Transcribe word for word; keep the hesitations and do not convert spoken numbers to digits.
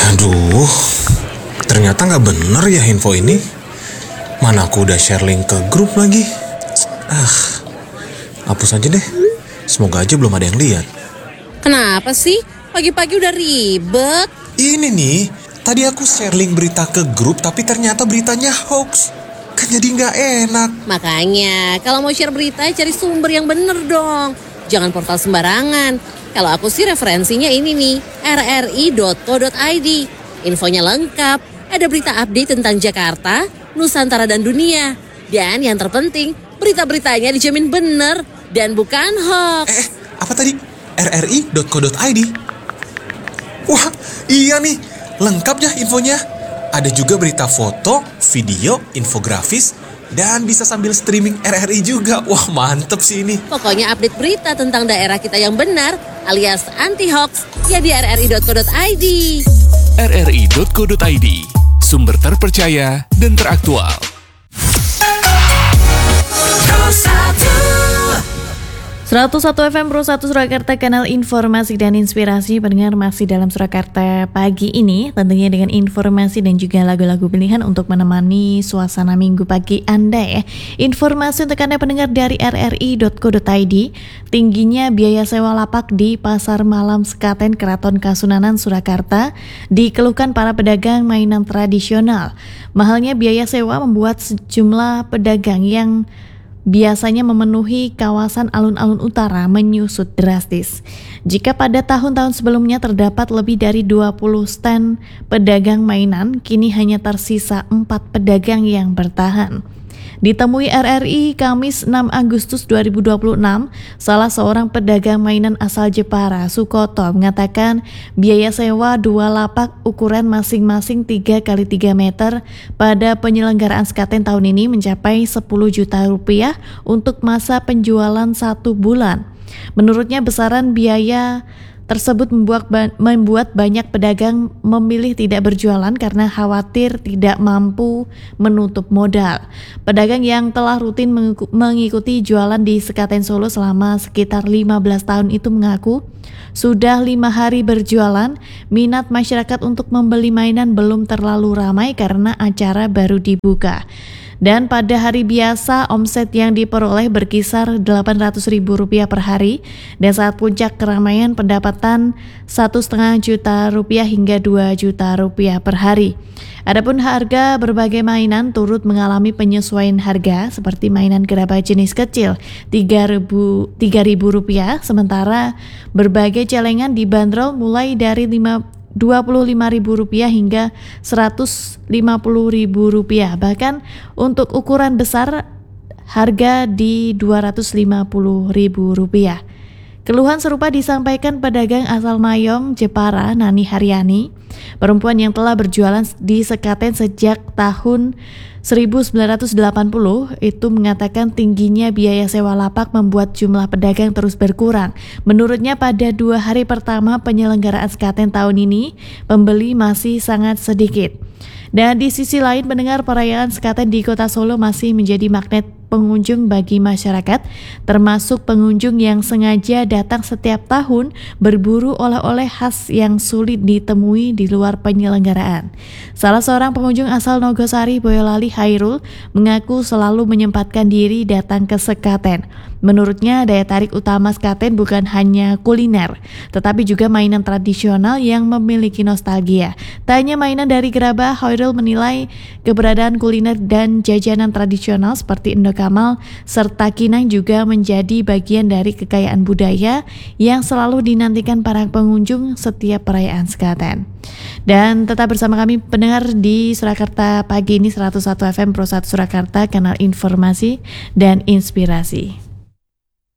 Aduh, ternyata nggak bener ya info ini. Mana aku udah share link ke grup lagi. Ah, hapus aja deh. Semoga aja belum ada yang lihat. Kenapa sih? Pagi-pagi udah ribet. Ini nih, tadi aku share link berita ke grup tapi ternyata beritanya hoax. Kan jadi nggak enak. Makanya, kalau mau share berita cari sumber yang bener dong. Jangan portal sembarangan. Kalau aku sih referensinya ini nih, r r i dot co dot i d. Infonya lengkap, ada berita update tentang Jakarta, Nusantara dan dunia. Dan yang terpenting, berita-beritanya dijamin bener dan bukan hoax. Eh, apa tadi? r r i dot co dot i d. Wah, iya nih, lengkap ya infonya. Ada juga berita foto, video, infografis, dan bisa sambil streaming R R I juga. Wah, mantep sih ini. Pokoknya update berita tentang daerah kita yang benar alias anti-hoax ya di r r i dot co dot i d. r r i dot co dot i d, sumber terpercaya dan teraktual. seratus satu F M Pro satu Surakarta, kanal informasi dan inspirasi. Pendengar masih dalam Surakarta pagi ini, tentunya dengan informasi dan juga lagu-lagu pilihan untuk menemani suasana minggu pagi Anda ya. Informasi untuk Anda pendengar dari r r i dot co dot i d, tingginya biaya sewa lapak di Pasar Malam Sekaten Keraton Kasunanan Surakarta dikeluhkan para pedagang mainan tradisional. Mahalnya biaya sewa membuat sejumlah pedagang yang biasanya memenuhi kawasan alun-alun utara menyusut drastis. Jika pada tahun-tahun sebelumnya terdapat lebih dari dua puluh stand pedagang mainan, kini hanya tersisa empat pedagang yang bertahan. Ditemui R R I Kamis enam Agustus dua ribu dua puluh enam, salah seorang pedagang mainan asal Jepara, Sukoto, mengatakan biaya sewa dua lapak ukuran masing-masing tiga kali tiga meter pada penyelenggaraan Sekaten tahun ini mencapai sepuluh juta rupiah untuk masa penjualan satu bulan. Menurutnya besaran biaya tersebut membuat, membuat banyak pedagang memilih tidak berjualan karena khawatir tidak mampu menutup modal. Pedagang yang telah rutin mengikuti jualan di Sekaten Solo selama sekitar lima belas tahun itu mengaku sudah lima hari berjualan, minat masyarakat untuk membeli mainan belum terlalu ramai karena acara baru dibuka. Dan pada hari biasa omset yang diperoleh berkisar delapan ratus ribu rupiah per hari, dan saat puncak keramaian pendapatan satu setengah juta rupiah hingga dua juta rupiah per hari. Adapun harga berbagai mainan turut mengalami penyesuaian harga, seperti mainan gerabah jenis kecil tiga ribu rupiah, sementara berbagai celengan dibanderol mulai dari dua puluh lima ribu rupiah hingga seratus lima puluh ribu rupiah. Bahkan untuk ukuran besar harga di dua ratus lima puluh ribu rupiah. Keluhan serupa disampaikan pedagang asal Mayong, Jepara, Nani Haryani, perempuan yang telah berjualan di Sekaten sejak tahun seribu sembilan ratus delapan puluh. Itu mengatakan tingginya biaya sewa lapak membuat jumlah pedagang terus berkurang. Menurutnya pada dua hari pertama penyelenggaraan Sekaten tahun ini, pembeli masih sangat sedikit. Dan di sisi lain, pendengar, perayaan Sekaten di Kota Solo masih menjadi magnet pengunjung bagi masyarakat, termasuk pengunjung yang sengaja datang setiap tahun berburu oleh-oleh khas yang sulit ditemui di luar penyelenggaraan. Salah seorang pengunjung asal Nogosari, Boyolali, Hairul, mengaku selalu menyempatkan diri datang ke Sekaten. Menurutnya, daya tarik utama Sekaten bukan hanya kuliner, tetapi juga mainan tradisional yang memiliki nostalgia. Tak hanya mainan dari gerabah, Hairul menilai keberadaan kuliner dan jajanan tradisional seperti endok Kamal serta Kinang juga menjadi bagian dari kekayaan budaya yang selalu dinantikan para pengunjung setiap perayaan Sekaten. Dan tetap bersama kami pendengar di Surakarta pagi ini, seratus satu F M Pro satu Surakarta, kanal informasi dan inspirasi.